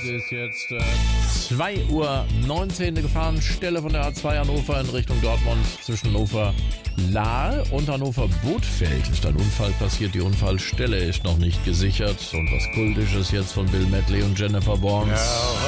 ist jetzt 2:19 Uhr. Eine Gefahrenstelle von der A2 Hannover in Richtung Dortmund zwischen Hannover-Lahr und Hannover-Bothfeld ist ein Unfall passiert. Die Unfallstelle ist noch nicht gesichert. Und was Kultisches jetzt von Bill Medley und Jennifer Warnes.